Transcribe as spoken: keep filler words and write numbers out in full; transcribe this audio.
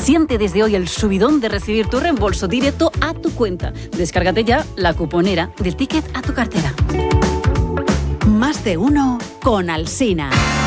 Siente desde hoy el subidón de recibir tu reembolso directo a tu cuenta. Descárgate ya la cuponera del ticket a tu cartera. Más de uno con Alsina.